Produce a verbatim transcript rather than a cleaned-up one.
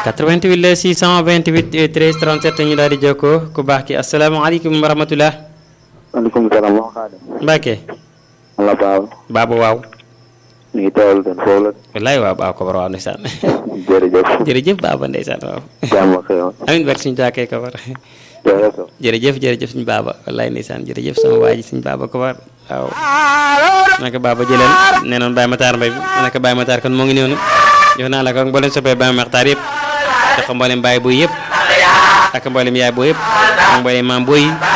quatre-vingt-huit la six cent vingt-huit treize trente-sept ñu daal di jokkoo ku baax ki asalaamaaleykum wa rahmatulah. maaleykum salaam wa Xaadim. Mbacke. Allah baaw. Baabu waaw. ñu ngi teewal den foofu la. wallaay waaw baaw ko war waaw ndeysaan. jërëjëf. jërëjëf baaba ndeysaan waaw. jàmm ak xéwal. amiin barke suñu jaakee ko war. jërëjëf. jërëjëf jërëjëf suñu baaba wallaay ndeysaan jërëjëf sama waa ji suñu baaba ko war waaw. naka baaba jëleen nee noon Baye Matar Mbaye bi naka Baye Matar kon moo ngi noonu jox naa la ko mboolem soppee Baye Matar yëpp jox ko mboolem Baye Boy yëpp ak mboolem yaay Boy yëpp ak mboolem maam Boy